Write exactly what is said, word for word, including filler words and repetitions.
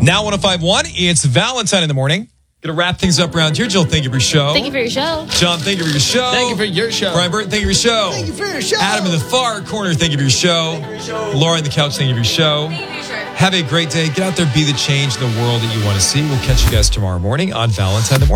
Now one oh five point one, it's Valentine in the morning. Gonna wrap things up around here. Jill, thank you for your show. Thank you for your show. John, thank you for your show. Thank you for your show. Brian Burton, thank you for your show. Thank you for your show. Adam in the far corner, thank you for your show. Thank you for your show. Laura in the couch, thank you for your show. Thank you for your show. Have a great day. Get out there, be the change in the world that you want to see. We'll catch you guys tomorrow morning on Valentine in the morning.